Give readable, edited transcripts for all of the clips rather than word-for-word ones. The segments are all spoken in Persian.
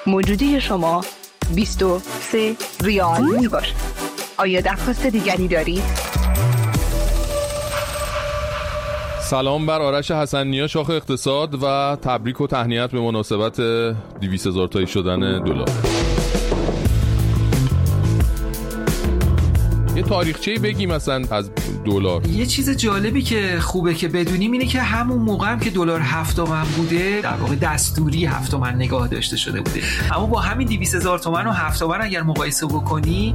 موجودی شما 23 ریال می باشد. آیا درخواست دیگری دارید؟ سلام بر آرش حسن‌نیا، شاخ اقتصاد، و تبریک و تهنیت به مناسبت 200,000 تایی شدن دلار. یه تاریخچه‌ای بگیم مثلا از دلار. یه چیز جالبی که خوبه که بدونیم اینه که همون موقع هم که دلار 7 تومن بوده، در واقع دستوری 7 تومن نگاه داشته شده بوده، اما با همین 200,000 تومن و 7 تومن اگر مقایسه بکنی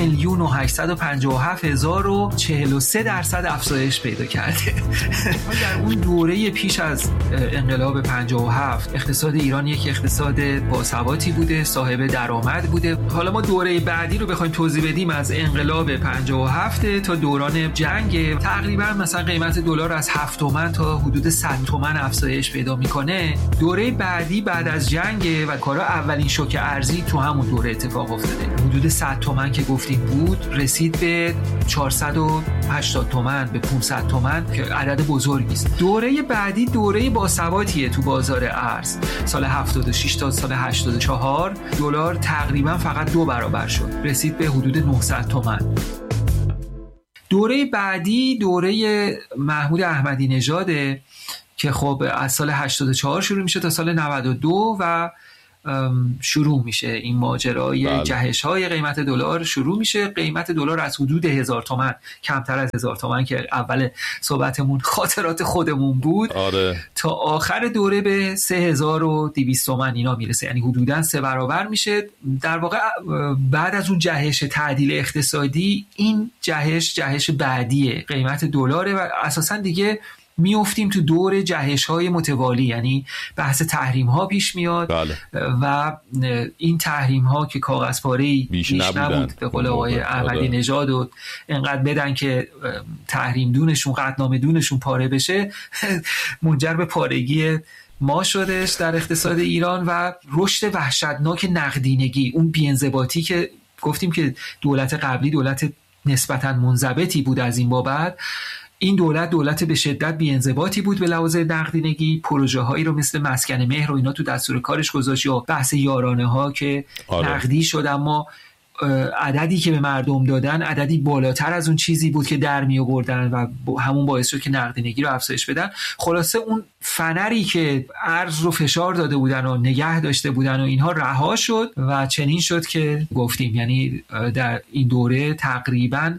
2,850,043% افزایش پیدا کرده. در اون دوره پیش از انقلاب 57 اقتصاد ایران یک اقتصاد باثباتی بوده، صاحب درآمد بوده. حالا ما دوره بعدی رو بخوایم توضیح بدیم، از انقلاب 57 تا دوران جنگ، تقریبا مثلا قیمت دلار از 7 تومن تا حدود 100 تومن افزایش پیدا میکنه. دوره بعدی بعد از جنگ و کارا اولین شوک ارزی تو همون دوره اتفاق افتاده. حدود 100 تومن که گفتیم بود، رسید به 480 تومن، به 500 تومن که عدد بزرگی است. دوره بعدی دوره باثباتیه تو بازار ارز. سال 76 تا سال 84 دلار تقریبا فقط 2 برابر شد، رسید به حدود 900 تومن. دوره بعدی دوره محمود احمدی نژاده که خب از سال 84 شروع میشه تا سال 92 و شروع میشه این ماجرای جهش‌های قیمت دلار شروع میشه. قیمت دلار از حدود 1000 تومان، کمتر از 1000 تومان که اول صحبتمون خاطرات خودمون بود، تا آخر دوره به 3200 تومان اینا میرسه، یعنی حدوداً 3 برابر میشه. در واقع بعد از اون جهش تعدیل اقتصادی، این جهش بعدیه قیمت دلاره و اساساً دیگه میافتیم تو دور جهش‌های متوالی، یعنی بحث تحریم‌ها پیش میاد و این تحریم‌ها که کاغذ پاره‌ای بیش نبود به قول آقای احمدی نژاد و انقدر بدن که تحریم دونشون، قطعنامه دونشون پاره بشه، منجر به پارگی ما شدش در اقتصاد ایران و رشد وحشتناک نقدینگی، اون بی‌انضباطی که گفتیم که دولت قبلی دولت نسبتاً منضبطی بود، از این بابت این دولت به شدت بی‌انضباطی بود به لحاظ نقدینگی. پروژه هایی رو مثل مسکن مهر و اینا تو دستور کارش گذاشت، یا بحث یارانه ها که نقدی شد، اما عددی که به مردم دادن عددی بالاتر از اون چیزی بود که در می آوردن و همون باعث شد که نقدینگی رو افزایش بدن. خلاصه اون فنری که ارز رو فشار داده بودن و نگه داشته بودن و اینها رها شد و چنین شد که گفتیم، یعنی در این دوره تقریباً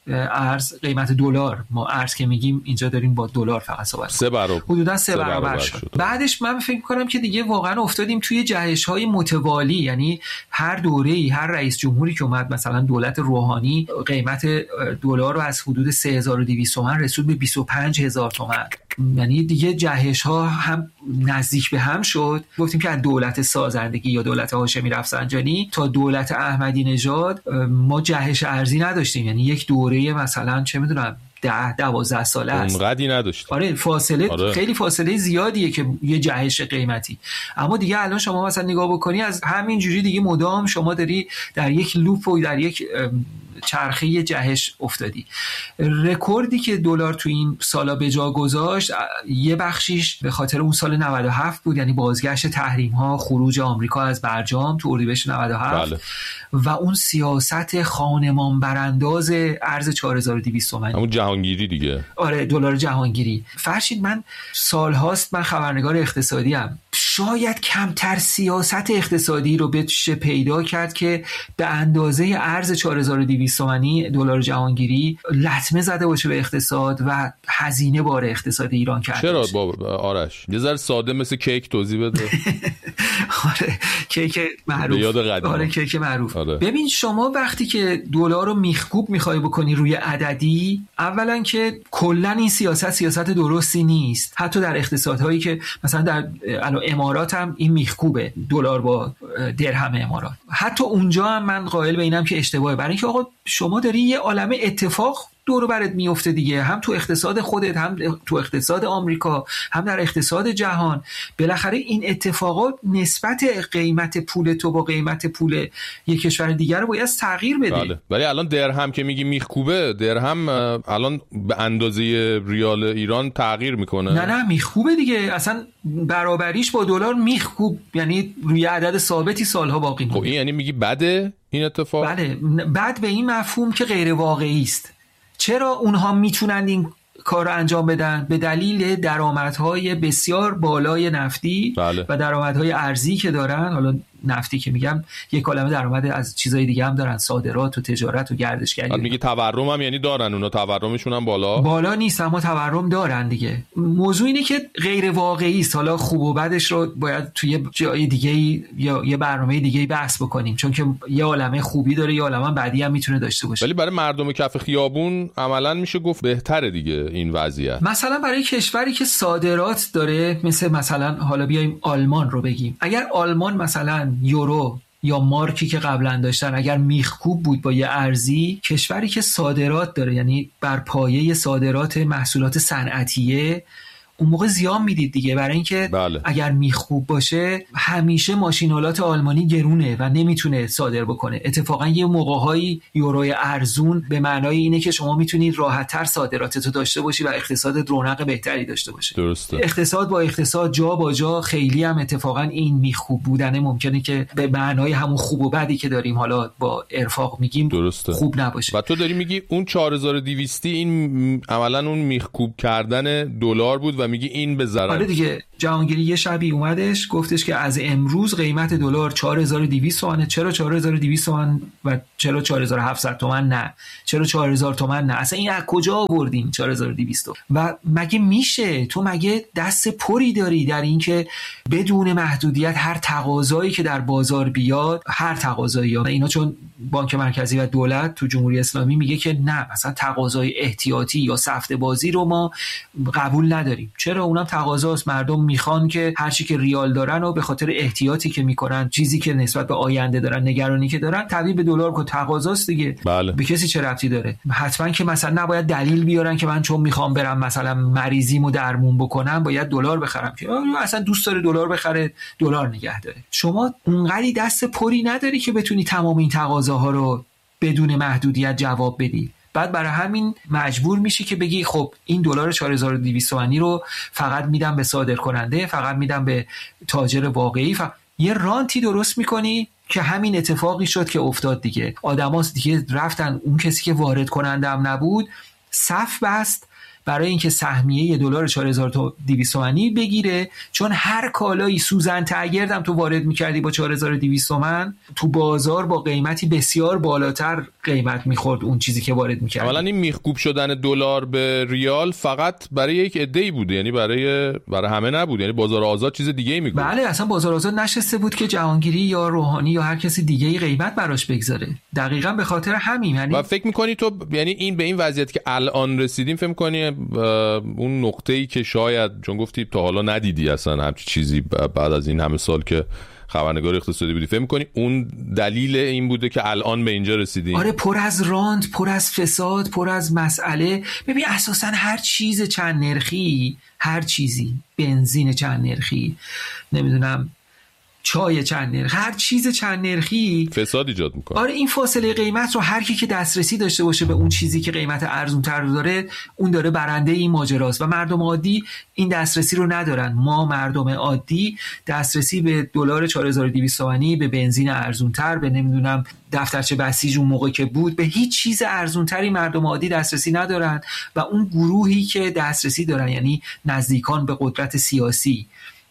ارز، قیمت دلار، ما ارز که میگیم اینجا داریم با دلار فقط صحبت، 3 برابر، حدودا 3 برابر شد. بعدش من فکر می‌کنم که دیگه واقعا افتادیم توی جهش‌های متوالی، یعنی هر دوره‌ای هر رئیس جمهوری که اومد، مثلا دولت روحانی قیمت دلار رو از حدود 3200 تومان رسید به 25000 تومان، یعنی دیگه جهش‌ها هم نزدیک به هم شد. گفتیم که از دولت سازندگی یا دولت هاشمی رفسنجانی تا دولت احمدی نژاد ما جهش ارزی نداشتیم، یعنی یک دوره مثلا چه میدونم 10-12 ساله است، اونقدی نداشت. فاصله خیلی فاصله زیادیه که یه جهش قیمتی. اما دیگه الان شما مثلا نگاه بکنی، از همین جوری دیگه مدام شما داری در یک لوپ و در یک چرخه جهش افتادی. رکوردی که دلار تو این سالا به جا گذاشت، یه بخشیش به خاطر اون سال 97 بود، یعنی بازگشت تحریم ها، خروج آمریکا از برجام تو اردیبهشت 97 و اون سیاست خانمان برانداز ارز 4200 تومانی، همون جهانگیری دیگه. دلار جهانگیری. فرشید من سالهاست من خبرنگار اقتصادی ام، شاید کمتر سیاست اقتصادی رو بشه پیدا کرد که به اندازه ارز 4200 تومانی دلار جهانگیری لطمه زده باشه به اقتصاد و هزینه بار اقتصاد ایران کرده. چرا آرش یه ذره ساده مثل کیک توضیح بده. کیک معروف. کیک معروف. ببین شما وقتی که دلار رو میخکوب میخوای بکنی روی عددی، اولا که کلا این سیاست درستی نیست. حتی در اقتصادهایی که مثلا در امارات هم این میخکوبه، دلار با درهم امارات، حتی اونجا هم من قائل به اینم که اشتباهه، برای اینکه آقا شما داری یه عالمه اتفاق دور و برت میفته دیگه، هم تو اقتصاد خودت، هم تو اقتصاد آمریکا، هم در اقتصاد جهان. بالاخره این اتفاقات نسبت قیمت پول تو با قیمت پول یک کشور دیگر رو باید تغییر بده. بله. ولی الان درهم که میگی میخکوبه، درهم الان به اندازه ریال ایران تغییر میکنه؟ نه میخکوبه دیگه، اصلا برابریش با دلار میخکوب، یعنی روی عدد ثابتی سالها باقی میمونه. خب این یعنی میگی بده این اتفاق؟ بله، بد به این مفهوم که غیر واقعی است. چرا اونها میتونن این کار رو انجام بدن؟ به دلیل درآمدهای بسیار بالای نفتی بله. و درآمدهای ارزی که دارن. حالا نفتی که میگم یک کلمه درآمد از چیزای دیگه هم دارن، صادرات و تجارت و گردشگری. میگی تورم هم یعنی دارن اونا، تورمشون هم بالا نیست اما تورم دارن دیگه. موضوع اینه که غیر واقعی است. حالا خوب و بدش رو باید توی جای دیگه یا یه برنامه دیگه بحث بکنیم، چون که یه عالمه خوبی داره، یه عالمه بدی هم میتونه داشته باشه. ولی برای مردم کف خیابون عملاً میشه گفت بهتره دیگه این وضعیت. مثلا برای کشوری که صادرات داره، مثلا حالا بیایم آلمان رو بگیم، اگر آلمان مثلا یورو یا مارکی که قبلا داشتن اگر میخکوب بود با یه ارزی، کشوری که صادرات داره، یعنی بر پایه صادرات محصولات صنعتیه، اون موقع زیان میدید دیگه. برای اینکه بله. اگر میخکوب باشه همیشه ماشینالات آلمانی گرونه و نمیتونه صادر بکنه. اتفاقا یه موقع‌هایی یوروی ارزون به معنای اینه که شما میتونید راحت‌تر صادراتتو داشته باشی و اقتصادت رونق بهتری داشته باشه. درسته. اقتصاد با اقتصاد، جا با جا، خیلی هم اتفاقا این میخکوب بودن ممکنه که به معنای همون خوب و بدی که داریم حالا با ارفاق میگیم درسته. خوب نباشه. و تو داری میگی اون 4200 این عملاً اون میخکوب کردن دلار بود و میگی این به ضرر. آره دیگه، جهانگیری یه شبی اومدش گفتش که از امروز قیمت دلار 4200 تومانه. چرا 4200 تومان و چرا 4700 تومان نه؟ چرا 4000 تومان نه؟ اصلا این از کجا آوردین 4200؟ و مگه میشه؟ تو مگه دست پری داری در این که بدون محدودیت هر تقاضایی که در بازار بیاد، هر تقاضایی ها اینا، چون بانک مرکزی و دولت تو جمهوری اسلامی میگه که نه، مثلا تقاضای احتیاطی یا سفته بازی رو ما قبول نداریم. چرا؟ اونم تقاضاست، مردم میخوان که هر چی که ریال دارن و به خاطر احتیاطی که میکنن، چیزی که نسبت به آینده دارن، نگرانی که دارن، تبدیل به دلار کن. تقاضاست دیگه. بله. به کسی چه ربطی داره؟ حتما که مثلا نباید دلیل بیارن که من چون میخوام برم مثلا مریضیمو درمون بکنم باید دلار بخرم، که اصلا دوست داره دلار بخره، دلار نگه داره. شما اونقدی دست پری نداری که بتونی تمام این تقاضاها رو بدون محدودیت جواب بدی. بعد برای همین مجبور میشی که بگی خب این دلار 4200 تومانی رو فقط میدم به صادر کننده، فقط میدم به تاجر واقعی. یه رانتی درست میکنی که همین اتفاقی شد که افتاد دیگه. آدما دیگه رفتن، اون کسی که وارد کننده هم نبود صف بست برای اینکه سهمیه دلار 4200 تومانی بگیره، چون هر کالایی سوزن تگردم تو وارد میکردی با 4200 تومان، تو بازار با قیمتی بسیار بالاتر قیمت میخورد اون چیزی که وارد میکردی. اولا این میخکوب شدن دلار به ریال فقط برای یک عده‌ای بوده، یعنی برای همه نبود، یعنی بازار آزاد چیز دیگه‌ای میگه. بله، اصلا بازار آزاد نشسته بود که جهانگیری یا روحانی یا هر کسی دیگه‌ای قیمت براش بگذاره. دقیقاً به خاطر همین. یعنی و فکر می‌کنی تو، یعنی این به این وضعیت که الان رسیدیم، فکر می‌کنی اون نقطه‌ای که شاید، چون گفتی تا حالا ندیدی اصلا همچین چیزی بعد از این همه سال که خبرنگار اقتصادی بودی، فکر می‌کنی اون دلیل این بوده که الان به اینجا رسیدیم؟ آره، پر از راند، پر از فساد، پر از مسئله. ببین اساساً هر چیز چند نرخی، هر چیزی، بنزین چند نرخی، نمیدونم چای چند نرخ، هر چیز چند نرخی فساد ایجاد میکنه. آره، این فاصله قیمت رو هر کی که دسترسی داشته باشه به اون چیزی که قیمت ارزان‌تر داره، اون داره برنده این ماجراست و مردم عادی این دسترسی رو ندارن. ما مردم عادی دسترسی به دلار 4200 تومانی، به بنزین ارزان‌تر، به نمیدونم دفترچه بسیج اون موقع که بود، به هیچ چیز ارزان‌تری مردم عادی دسترسی ندارن و اون گروهی که دسترسی دارن، یعنی نزدیکان به قدرت سیاسی،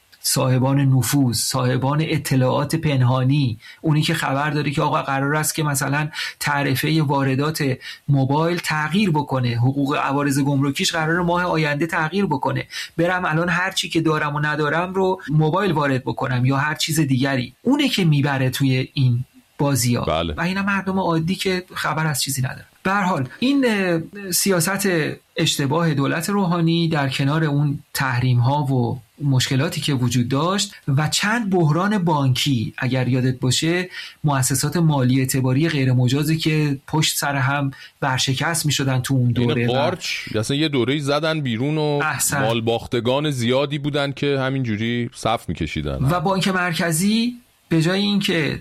صاحبان نفوذ، صاحبان اطلاعات پنهانی، اونی که خبر داره که آقا قرار است که مثلا تعرفه واردات موبایل تغییر بکنه، حقوق عوارض گمرکیش قراره ماه آینده تغییر بکنه، برم الان هر چی که دارم و ندارم رو موبایل وارد بکنم یا هر چیز دیگری، اونه که میبره توی این بازی‌ها. بله. و اینا مردم عادی که خبر از چیزی نداره. به هر حال این سیاست اشتباه دولت روحانی در کنار اون تحریم ها و مشکلاتی که وجود داشت و چند بحران بانکی، اگر یادت باشه مؤسسات مالی اعتباری غیر مجازی که پشت سر هم ورشکست می شدن تو اون دوره، قارچ اصلا یه دوره‌ای زدن بیرون و مال باختگان زیادی بودن که همینجوری صف می کشیدن و بانک مرکزی به جای این که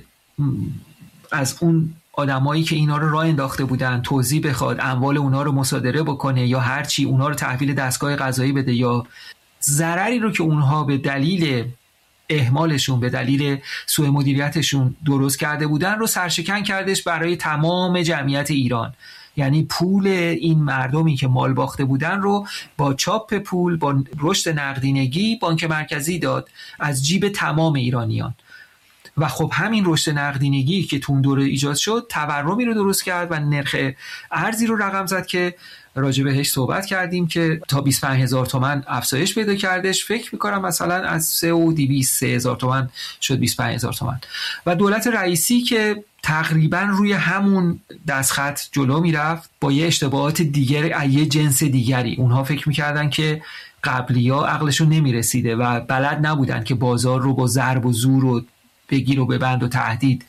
از اون آدمایی که اینا رو راه انداخته بودن توضیح بخواد، اموال اونا رو مصادره بکنه یا هر چی اونا رو تحویل دستگاه قضایی بده یا ضرری رو که اونها به دلیل اهمالشون، به دلیل سوء مدیریتشون درست کرده بودن رو سرشکن کردش برای تمام جمعیت ایران. یعنی پول این مردمی که مال باخته بودن رو با چاپ پول، با رشد نقدینگی بانک مرکزی داد از جیب تمام ایرانیان. و خب همین رشد نقدینگی که تو اون دوره ایجاد شد تورمی رو درست کرد و نرخ ارزی رو رقم زد که راجع بهش صحبت کردیم که تا 25,000 تومان افزایش پیدا کردش. فکر می‌کنم مثلا از 3,200 تومان شد 25,000 تومان. و دولت رئیسی که تقریبا روی همون دستخط جلو میرفت با یه اشتباهات دیگر یه جنس دیگری. اونها فکر می‌کردن که قبلی‌ها عقلشون نمی‌رسیده و بلد نبودن که بازار رو با ضرب و زور و بگیر و ببند و تهدید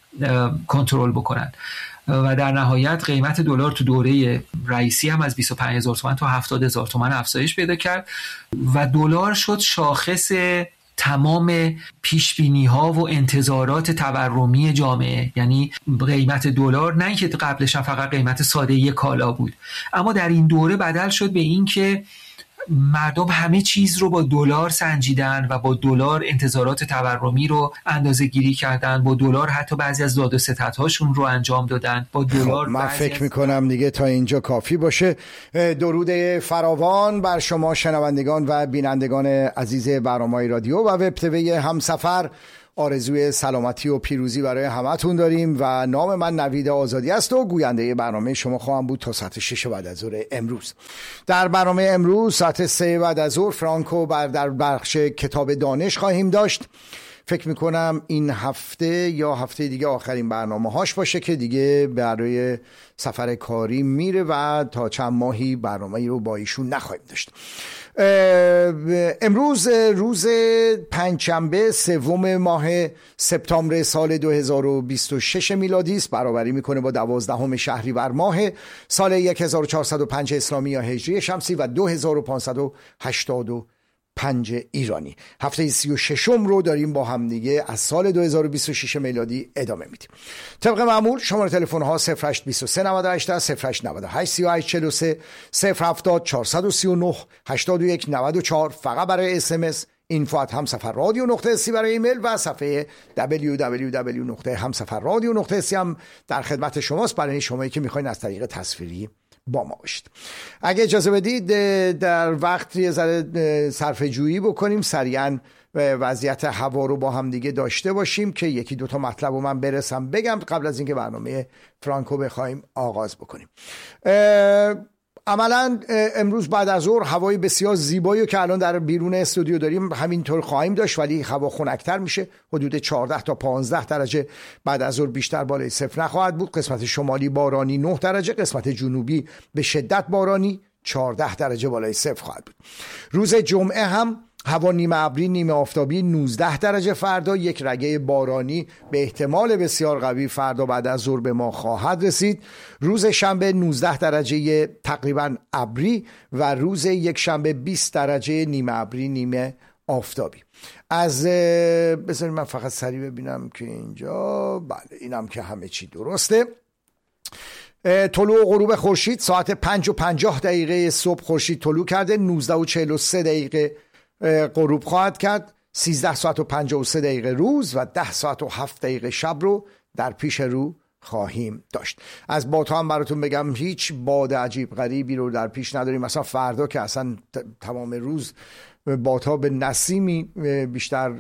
کنترل بکنن و در نهایت قیمت دلار تو دوره رئیسی هم از 25,000 تومان تا 70,000 تومان افزایش پیدا کرد و دلار شد شاخص تمام پیشبینی‌ها و انتظارات تورمی جامعه. یعنی قیمت دلار نه اینکه قبلش هم فقط قیمت ساده یک کالا بود، اما در این دوره بدل شد به این که مردم همه چیز رو با دلار سنجیدن و با دلار انتظارات تورمی رو اندازه گیری کردن، با دلار حتی بعضی از داد و ستدهاشون رو انجام دادن با دلار. من فکر میکنم دیگه تا اینجا کافی باشه. درود فراوان بر شما شنوندگان و بینندگان عزیز برنامه‌های رادیو و وب تیوی همسفر. آرزوی سلامتی و پیروزی برای همتون داریم و نام من نوید آزادی است و گوینده برنامه شما خواهم بود تا ساعت 6 بعد از ظهر امروز. در برنامه امروز ساعت 3 بعد از ظهر فرانکو در بخش کتاب دانش خواهیم داشت. فکر میکنم این هفته یا هفته دیگه آخرین برنامه هاش باشه که دیگه برای سفر کاری میره و تا چند ماهی برنامه رو با ایشون نخواهیم داشت. امروز روز پنجشنبه 3 ماه سپتامبر سال 2026 میلادی است. برابری میکنه با 12 شهریور ماه سال 1405 اسلامی یا هجری شمسی و 2585 ایرانی. هفته 36 رو داریم با هم دیگه از سال 2026 میلادی ادامه میدیم. طبق معمول شماره تلفن ها 0823 98 0898 38 43 070 439 81 94 فقط برای اسمس، info@hamsafarradio.si برای ایمیل و صفحه www.hamsafarradio.si هم در خدمت شماست برای شمایی که میخواین از طریق تصویری با ما باشید. اگه اجازه بدید در وقت یه ذره صرفه جویی بکنیم، سریعا وضعیت هوا رو با هم دیگه داشته باشیم که یکی دوتا مطلب رو من برسم بگم قبل از اینکه برنامه فرانکو بخوایم آغاز بکنیم. عملا امروز بعد از ظهر هوای بسیار زیبایی که الان در بیرون استودیو داریم همینطور خواهیم داشت، ولی هوا خنک‌تر میشه. حدود 14 تا 15 درجه بعد از ظهر، بیشتر بالای صفر نخواهد بود. قسمت شمالی بارانی 9 درجه، قسمت جنوبی به شدت بارانی 14 درجه بالای صفر خواهد بود. روز جمعه هم هوا نیمه ابری نیمه آفتابی 19 درجه، فردا یک رگه بارانی به احتمال بسیار قوی فردا بعد از ظهر به ما خواهد رسید. روز شنبه 19 درجه تقریبا ابری و روز یک شنبه 20 درجه نیمه ابری نیمه آفتابی. از بذارید من فقط سریع ببینم که اینجا بله اینم که همه چی درسته. طلوع و غروب خورشید ساعت 5:50 صبح خورشید طلوع کرده، 19:43 غروب خواهد کرد. 13 ساعت و 53 دقیقه روز و 10 ساعت و 7 دقیقه شب رو در پیش رو خواهیم داشت. از بادها هم براتون بگم هیچ باد عجیب غریبی رو در پیش نداریم. مثلا فردا که اصلا تمام روز بادها به نسیمی بیشتر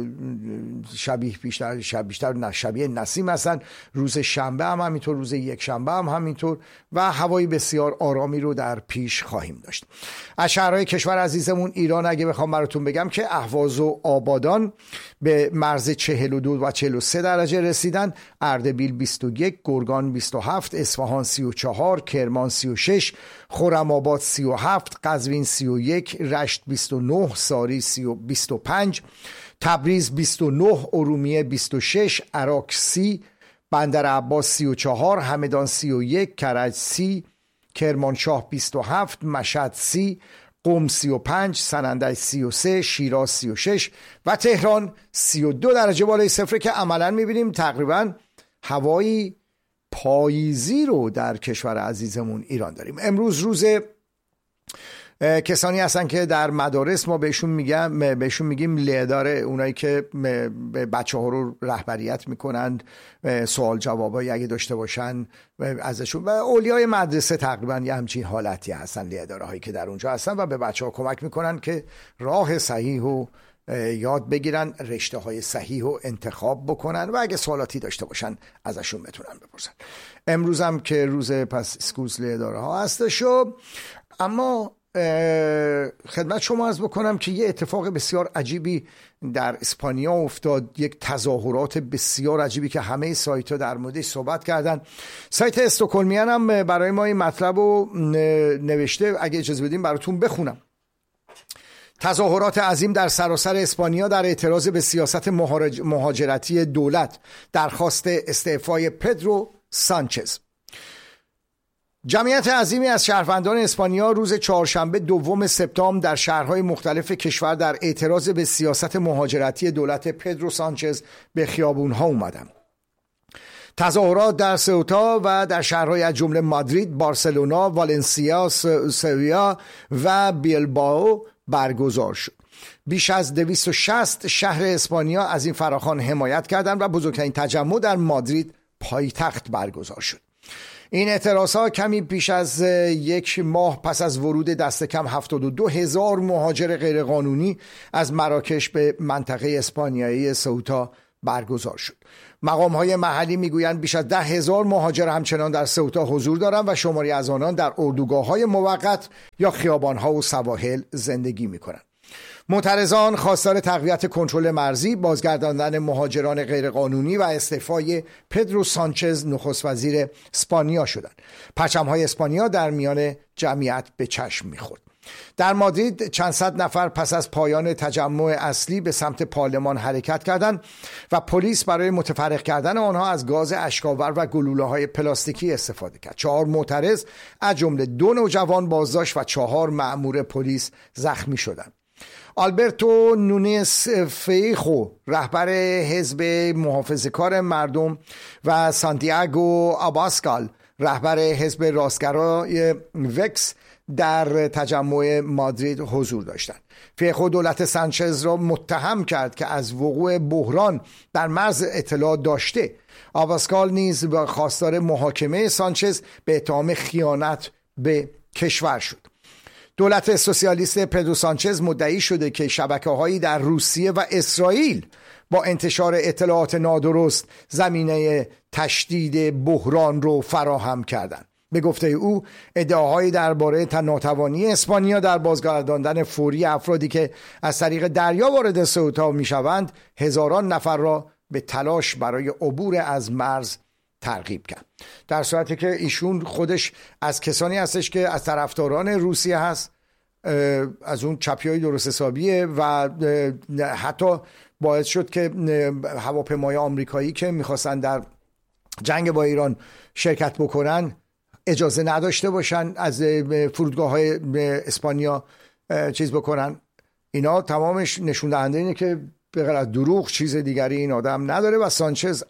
شبیه نسیم هستن. روز شنبه هم همینطور، روز یک شنبه هم همینطور و هوای بسیار آرامی رو در پیش خواهیم داشت. از شهرهای کشور عزیزمون ایران اگه بخوام براتون بگم که اهواز و آبادان به مرز 42 و 43 درجه رسیدن، اردبیل 21، گرگان 27، اصفهان 34، کرمان 36، خرم‌آباد 37، قزوین 31، رشت 29، ساری 25، تبریز 29، ارومیه 26، عراق 30، بندر عباس 34، همدان 31، کرج 30، کرمانشاه 27، مشهد 30، قم 35، سنندج 33، شیراز 36 و تهران 32 درجه بالای صفر که عملاً می‌بینیم تقریباً هوایی پاییزی رو در کشور عزیزمون ایران داریم. امروز روز کسانی هستن که در مدارس ما بهشون میگیم لیداره، اونایی که بچه ها رو رهبریت میکنند، سوال جوابایی اگه داشته باشن ازشون، و اولیای مدرسه تقریبا یه همچین حالتی هستن، لیداره هایی که در اونجا هستن و به بچه ها کمک میکنن که راه صحیح و یاد بگیرن، رشته های صحیح و انتخاب بکنن و اگه سوالاتی داشته باشن ازشون بتونن بپرسن. امروز هم که روز پس اسکوز لیداره ها هستش. اما خدمت شما عرض بکنم که یه اتفاق بسیار عجیبی در اسپانیا افتاد، یک تظاهرات بسیار عجیبی که همه سایت ها در موردش صحبت کردن. سایت استکهلمیان هم برای ما این مطلب رو نوشته، اگه اجازه بدیم براتون بخونم. تظاهرات عظیم در سراسر اسپانیا در اعتراض به سیاست مهاجرتی دولت، درخواست استعفای پدرو سانچز. جمعیت عظیمی از شهروندان اسپانیا روز چهارشنبه 2 سپتامبر در شهرهای مختلف کشور در اعتراض به سیاست مهاجرتی دولت پدرو سانچز به خیابونها اومدند. تظاهرات در سئوتا و در شهرهای از جمله مادرید، بارسلونا، والنسیا، سویا و بیلبائو برگزار شد. بیش از 260 شهر اسپانیا از این فراخوان حمایت کردند و بزرگترین تجمع در مادرید پایتخت برگزار شد. این اعتراضها کمی پیش از یک ماه پس از ورود دست کم 72,000 مهاجر غیرقانونی از مراکش به منطقه اسپانیایی سئوتا برگزار شد. مقام‌های محلی میگویند بیش از 10,000 مهاجر همچنان در سئوتا حضور دارند و شماری از آنان در اردوگاه‌های موقت یا خیابان‌ها و سواحل زندگی می‌کنند. معترضان خواستار تقویت کنترل مرزی، بازگرداندن مهاجران غیرقانونی و استعفای پدرو سانچز نخست وزیر اسپانیا شدند. پرچم‌های اسپانیا در میان جمعیت به چشم می‌خورد. در مادرید چند صد نفر پس از پایان تجمع اصلی به سمت پارلمان حرکت کردند و پلیس برای متفرق کردن آنها از گاز اشک‌آور و گلوله‌های پلاستیکی استفاده کرد. 4 معترض از جمله 2 نوجوان بازداشت و 4 مأمور پلیس زخمی شدند. آلبرتو نونیز فیخو رهبر حزب محافظه‌کار مردم و سانتیاگو آباسکال رهبر حزب راستگرای وکس در تجمع مادرید حضور داشتند. فیخو دولت سانچز را متهم کرد که از وقوع بحران در مرز اطلاع داشته. آباسکال نیز با خواستار محاکمه سانچز به اتهام خیانت به کشور شد. دولت سوسیالیست پدرو سانچز مدعی شده که شبکه‌هایی در روسیه و اسرائیل با انتشار اطلاعات نادرست زمینه تشدید بحران رو فراهم کردند. به گفته او ادعاهایی درباره ناتوانی اسپانیا در بازگرداندن فوری افرادی که از طریق دریا وارد سئوتا میشوند هزاران نفر را به تلاش برای عبور از مرز ترغیب کرد. در صورتی که ایشون خودش از کسانی هستش که از طرفداران روسیه هست، از اون چپیای درست حسابیه و حتی باعث شد که هواپیمای آمریکایی که میخواستن در جنگ با ایران شرکت بکنن اجازه نداشته باشن از فرودگاه‌های اسپانیا چیز بکنن. اینا تمامش نشون دهنده اینه که به غیر از دروغ چیز دیگری این آدم نداره و سانچز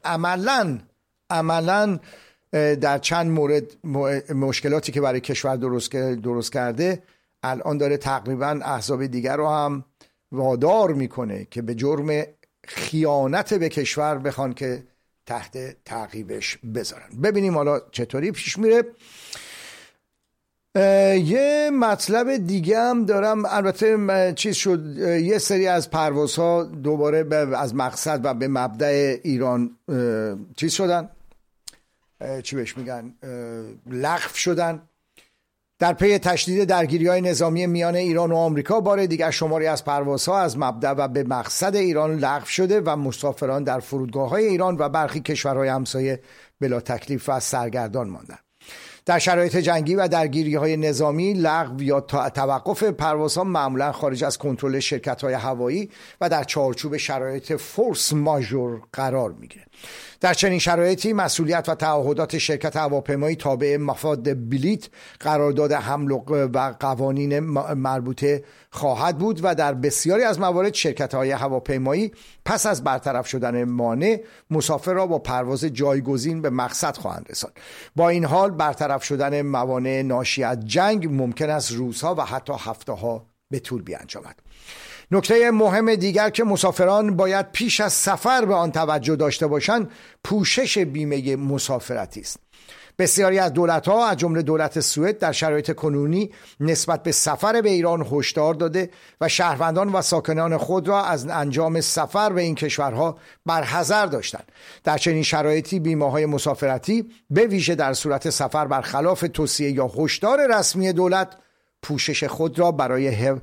عملاً در چند مورد مشکلاتی که برای کشور درست کرده الان داره تقریباً احزاب دیگر رو هم وادار میکنه که به جرم خیانت به کشور بخوان که تحت تعقیبش بذارن. ببینیم حالا چطوری پیش میره. یه مطلب دیگه هم دارم، البته چیز شد، یه سری از پروازها دوباره از مقصد و به مبدأ ایران چیز شدن، چی بهش میگن، لغو شدن. در پی تشدید درگیری‌های نظامی میان ایران و آمریکا بار دیگر شماری از پروازها از مبدأ و به مقصد ایران لغو شده و مسافران در فرودگاه‌های ایران و برخی کشورهای همسایه بلا تکلیف و سرگردان ماندند. در شرایط جنگی و درگیری‌های نظامی لغو یا توقف پروازها معمولا خارج از کنترل شرکت‌های هوایی و در چارچوب شرایط فورس ماژور قرار می‌گیره. در چنین شرایطی مسئولیت و تعهدات شرکت هواپیمایی تابع مفاد بلیت، قرارداد حمل و قوانین مربوطه خواهد بود و در بسیاری از موارد شرکت‌های هواپیمایی پس از برطرف شدن مانع مسافر را با پرواز جایگزین به مقصد خواهند رساند. با این حال برطرف شدن موانع ناشی از جنگ ممکن است روزها و حتی هفته‌ها به طول بیانجامد. نکته مهم دیگر که مسافران باید پیش از سفر به آن توجه داشته باشند پوشش بیمه مسافرتی است. بسیاری از دولت‌ها از جمله دولت سوئد در شرایط کنونی نسبت به سفر به ایران هشدار داده و شهروندان و ساکنان خود را از انجام سفر به این کشورها برحذر داشتند. در چنین شرایطی بیمه‌های مسافرتی به ویژه در صورت سفر برخلاف توصیه یا هشدار رسمی دولت پوشش خود را برای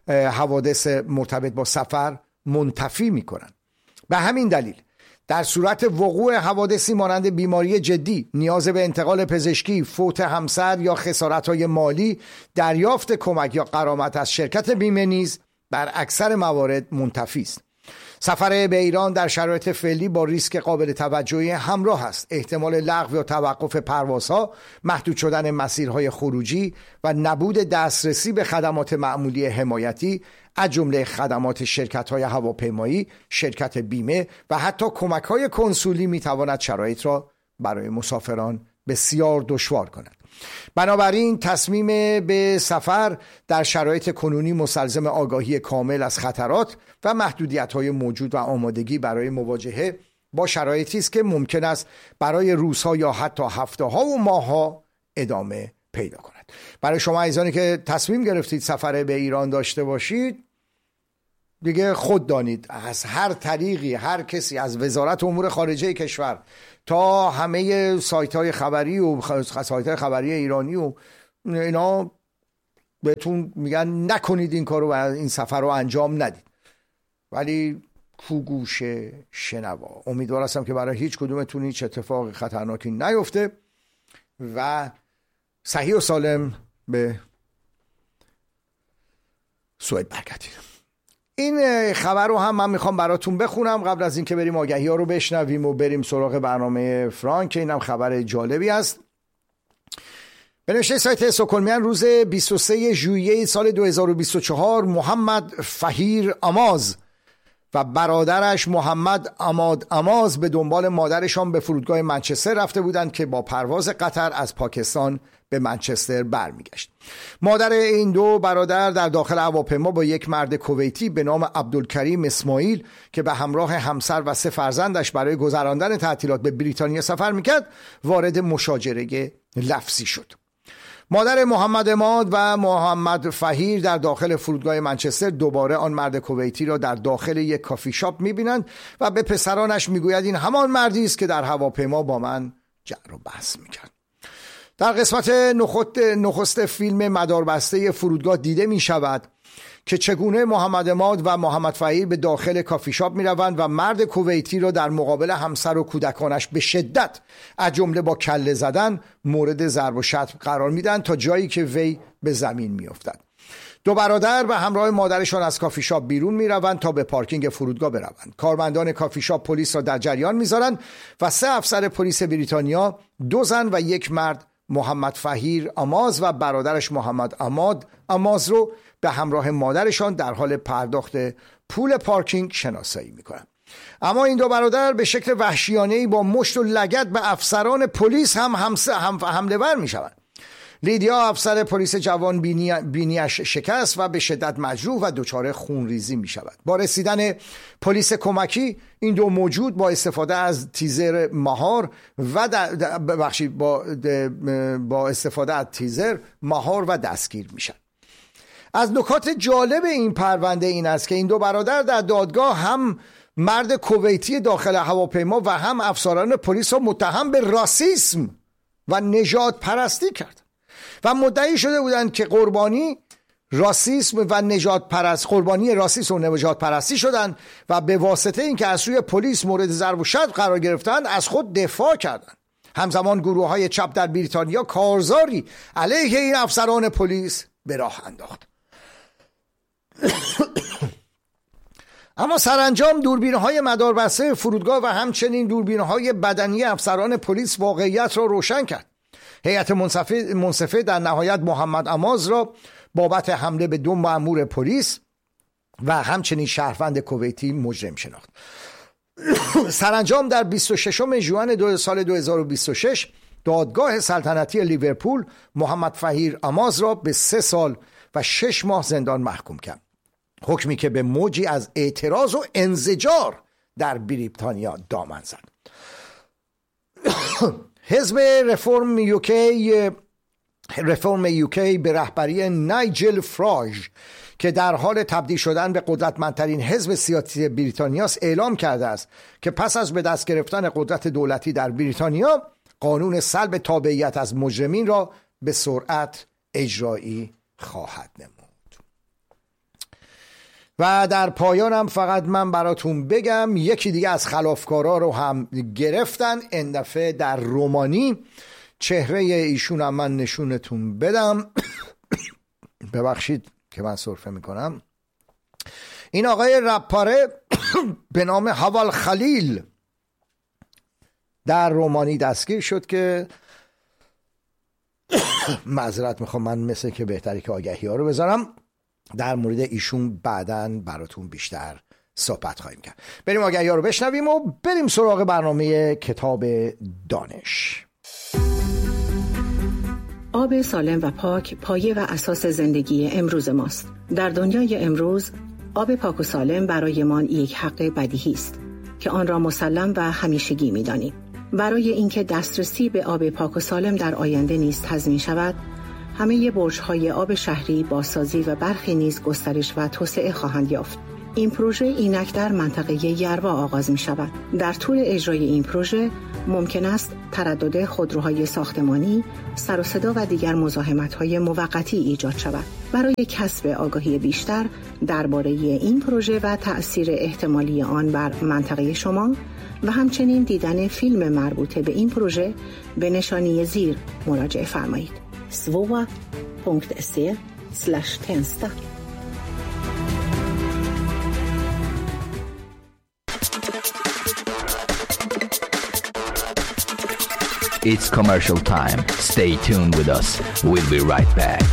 حوادث مرتبط با سفر منتفی می کنند. به همین دلیل در صورت وقوع حوادثی مانند بیماری جدی، نیاز به انتقال پزشکی، فوت همسر یا خسارت‌های مالی، دریافت کمک یا غرامت از شرکت بیمه نیز در اکثر موارد منتفی است. سفر به ایران در شرایط فعلی با ریسک قابل توجهی همراه است. احتمال لغو یا توقف پروازها، محدود شدن مسیرهای خروجی و نبود دسترسی به خدمات معمولی حمایتی از جمله خدمات شرکت‌های هواپیمایی، شرکت بیمه و حتی کمک‌های کنسولی می‌تواند شرایط را برای مسافران بسیار دشوار کند. بنابراین تصمیم به سفر در شرایط کنونی مستلزم آگاهی کامل از خطرات و محدودیت‌های موجود و آمادگی برای مواجهه با شرایطی است که ممکن است برای روزها یا حتی هفته‌ها و ماه‌ها ادامه پیدا کند. برای شما عزیزانی که تصمیم گرفتید سفر به ایران داشته باشید، دیگه خود دانید از هر طریقی هر کسی از وزارت امور خارجه کشور تا همه سایت‌های خبری و سایت‌های خبری ایرانی و اینا بهتون میگن نکنید این کارو و این سفر رو انجام ندید. ولی کوگوش شنوا، امیدوار هستم که برای هیچ کدومتون هیچ اتفاق خطرناکی نیفته و صحیح و سالم به سوئد برگردید. این خبر رو هم من میخوام براتون بخونم قبل از اینکه بریم آگهی ها رو بشنویم و بریم سراغ برنامه فرانک. اینم خبر جالبی است. به نوشته سایت استکهلمیان روز 23 ژوئیه سال 2024 محمد فهیر آماز و برادرش محمد عماد آماز به دنبال مادرشان به فرودگاه منچستر رفته بودند که با پرواز قطر از پاکستان به منچستر برمیگشت. مادر این دو برادر در داخل هواپیما با یک مرد کویتی به نام عبدالکریم اسماعیل که به همراه همسر و 3 فرزندش برای گذراندن تعطیلات به بریتانیا سفر میکرد وارد مشاجره لفظی شد. مادر محمد عماد و محمد فهیر در داخل فرودگاه منچستر دوباره آن مرد کویتی را در داخل یک کافی شاپ میبینند و به پسرانش میگوید این همان مردی است که در هواپیما با من جر و بحث میکرد. در قسمت نخست فیلم مداربسته فرودگاه دیده می شود که چگونه محمد عماد و محمد فهیر به داخل کافی شاپ می روند و مرد کویتی را در مقابل همسر و کودکانش به شدت از جمله با کله زدن مورد ضرب و شتم قرار می دهند تا جایی که وی به زمین می افتد. دو برادر به همراه مادرشان از کافی شاپ بیرون می روند تا به پارکینگ فرودگاه بروند. کارمندان کافی شاپ پلیس را در جریان می زارند و 3 افسر پلیس بریتانیا، 2 زن و 1 مرد، محمد فهیر آماز و برادرش محمد عماد آماز رو به همراه مادرشان در حال پرداخت پول پارکینگ شناسایی میکنند. اما این دو برادر به شکل وحشیانه‌ای با مشت و لگد به افسران پلیس هم حمله ور میشوند. لیدیا افسر پلیس جوان بینیش شکست و به شدت مجروح و دچار خونریزی می شود. با رسیدن پلیس کمکی این دو موجود با استفاده از تیزر مهار و با استفاده از تیزر مهار و دستگیر میشن. از نکات جالب این پرونده این است که این دو برادر در دادگاه هم مرد کویتی داخل هواپیما و هم افسران پلیس را متهم به راسیسم و نژاد پرستی کرد و مدعی شده بودند که قربانی راسیسم و نژاد پرستی شدند و به واسطه اینکه از سوی پلیس مورد ضرب و شتم قرار گرفتند از خود دفاع کردند. همزمان گروه‌های چپ در بریتانیا کارزاری علیه این افسران پلیس به راه انداخت. اما سرانجام دوربین‌های مداربسته فرودگاه و همچنین دوربین‌های بدنی افسران پلیس واقعیت را روشن کرد. هیئت منصفه در نهایت محمد عماز را بابت حمله به دو مأمور پلیس و همچنین شهروند کویتی مجرم شناخت. سرانجام در 26 ژوئن سال 2026 دادگاه سلطنتی لیورپول محمد فهیر عماز را به 3 سال و 6 ماه زندان محکوم کرد. حکمی که به موجی از اعتراض و انزجار در بریتانیا دامن زد. حزب رفرم یوکی به رهبری نایجل فراژ که در حال تبدیل شدن به قدرتمندترین حزب سیاسی بریتانیا است اعلام کرده است که پس از به دست گرفتن قدرت دولتی در بریتانیا قانون سلب تابعیت از مجرمین را به سرعت اجرایی خواهد نمود. و در پایانم فقط من براتون بگم یکی دیگه از خلافکارا رو هم گرفتن، این دفعه در رومانی. چهره ایشون هم من نشونتون بدم. ببخشید که من سرفه میکنم. این آقای رپاره به نام هوال خلیل در رومانی دستگیر شد که معذرت میخوام، من مثل که بهتری که آگهی ها رو بذارم. در مورد ایشون بعداً براتون بیشتر صحبت خواهیم کرد. بریم آگهی ها رو بشنویم و بریم سراغ برنامه کتاب دانش. آب سالم و پاک پایه و اساس زندگی امروز ماست. در دنیای امروز آب پاک و سالم برایمان یک حق بدیهی است که آن را مسلم و همیشگی می‌دانیم. برای اینکه دسترسی به آب پاک و سالم در آینده نیز تضمین شود، همه برج‌های آب شهری بازسازی و برخی نیز گسترش و توسعه خواهند یافت. این پروژه اینک در منطقه یروا آغاز می شود. در طول اجرای این پروژه ممکن است تردد خودروهای ساختمانی، سر و صدا و دیگر مزاحمت‌های موقتی ایجاد شود. برای کسب آگاهی بیشتر درباره این پروژه و تأثیر احتمالی آن بر منطقه شما و همچنین دیدن فیلم مربوط به این پروژه به نشانی زیر مراجعه فرمایید. svoa.se/Tensta. It's commercial time. Stay tuned with us. We'll be right back.